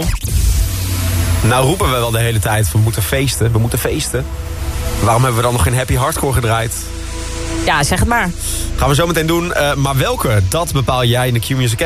Michael. Nou roepen we wel de hele tijd, we moeten feesten, we moeten feesten. Waarom hebben we dan nog geen Happy Hardcore gedraaid? Ja, zeg het maar. Gaan we zo meteen doen, maar welke? Dat bepaal jij in de Q-Music